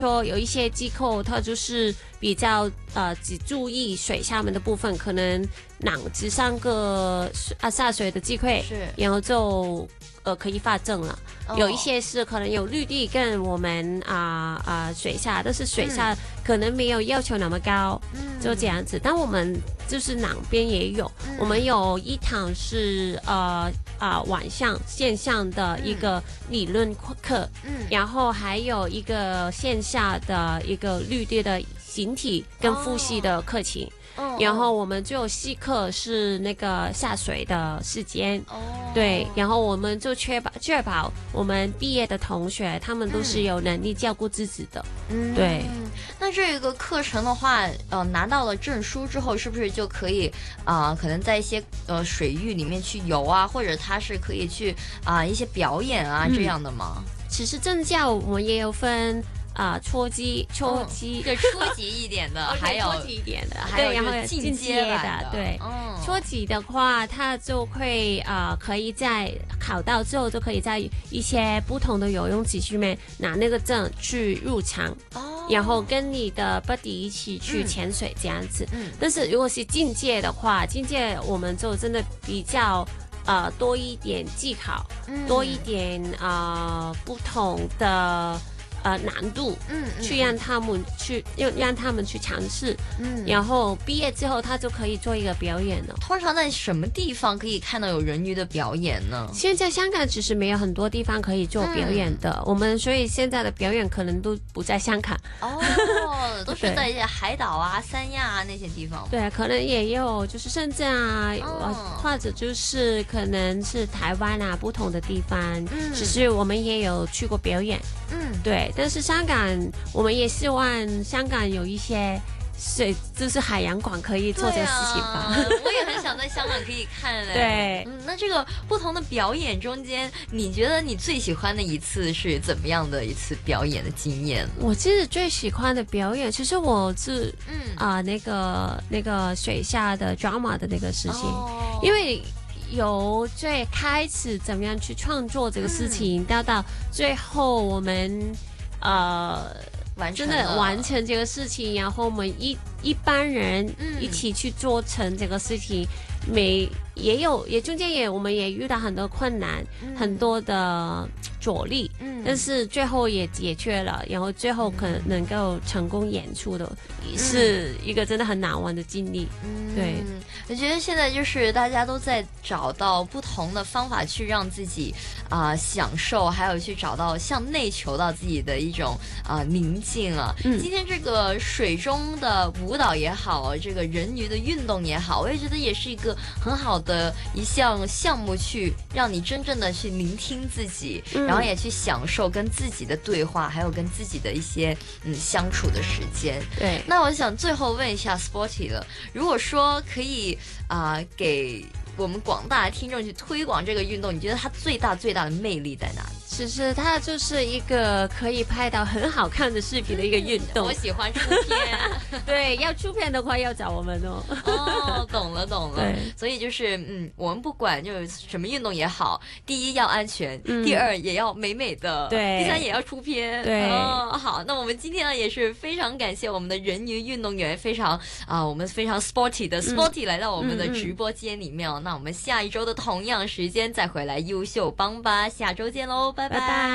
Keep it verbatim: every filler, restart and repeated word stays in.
说有一些机构它就是比较呃只注意水下面的部分，可能两至三个啊下水的机会， 是， 然后就呃可以发证了。哦、有一些是可能有陆地跟我们啊啊、呃呃、水下，但是水下可能没有要求那么高，嗯、就这样子。但我们就是两边也有，嗯、我们有一堂是呃啊、呃、晚上线上的一个理论课，嗯，然后还有一个线下的一个绿地的形体跟呼吸的课程。哦，然后我们就有细课是那个下水的时间，哦，对，然后我们就确保确保我们毕业的同学他们都是有能力照顾自己的，嗯，对。 那这个课程的话，呃，拿到了证书之后，是不是就可以啊、呃？可能在一些呃水域里面去游啊，或者它是可以去啊、呃、一些表演啊、嗯、这样的吗？ 其实证照我们也有分。啊、呃，初级、初级， 对、嗯，初级一点的，还有初级一点的， 还有然后进阶的，对。嗯、初级的话，它就会啊、呃，可以在考到之后，就可以在一些不同的游泳池里面拿那个证去入场，哦，然后跟你的 buddy 一起去潜水这样子。嗯。但是如果是进阶的话，进阶我们就真的比较。呃，多一点技巧，嗯、多一点呃不同的。呃，难度，嗯，去让他们去，让让他们去尝试，嗯，然后毕业之后，他就可以做一个表演了。 通常在什么地方可以看到有人鱼的表演呢？ 现在香港其实没有很多地方可以做表演的，嗯、我们所以现在的表演可能都不在香港， 哦，都是在一些海岛啊、三亚啊那些地方。 对，可能也有就是深圳啊，哦、或者就是可能是台湾啊不同的地方，嗯，只是我们也有去过表演，嗯，对。但是香港，我们也希望香港有一些水，就是海洋馆可以做这个事情吧。 啊、我也很想在香港可以看嘞。 对， 嗯，那这个不同的表演中间，你觉得你最喜欢的一次是怎么样的一次表演的经验？ 我其实最喜欢的表演，其实我是嗯啊、呃、那个那个水下的 drama 的那个事情，哦、因为。由最开始怎么样去创作这个事情，嗯、到到最后我们呃完真的完成这个事情，然后我们一一般人一起去做成这个事情，嗯、每也有也中间也我们也遇到很多困难，嗯、很多的阻力，嗯、但是最后也解决了，然后最后可能能够成功演出的，嗯、是一个真的很难忘的经历。嗯，对， 我觉得现在就是大家都在找到不同的方法去让自己啊、呃、享受，还有去找到向内求到自己的一种啊、呃、宁静啊。嗯、今天这个水中的舞蹈也好，这个人鱼的运动也好，我也觉得也是一个很好的一项项目，去让你真正的去聆听自己。嗯，然后也去享受跟自己的对话，还有跟自己的一些嗯相处的时间。 对， 那我想最后问一下 Sporty 了，如果说可以啊、呃、给我们广大的听众去推广这个运动，你觉得它最大最大的魅力在哪里？ 其实它就是一个可以拍到很好看的视频的一个运动。 嗯、我喜欢出片， 对，要出片的话要找我们哦。 哦，懂了懂了。所以就是嗯，我们不管就是什么运动也好，第一要安全，嗯、第二也要美美的， 对， 第三也要出片。 对， 哦，好，那我们今天呢也是非常感谢我们的人鱼运动员，非常啊、呃，我们非常 sporty 的 sporty、嗯、来到我们的直播间里面哦。嗯嗯、那我们下一周的同样时间再回来优秀帮吧，下周见喽，拜拜。 拜拜。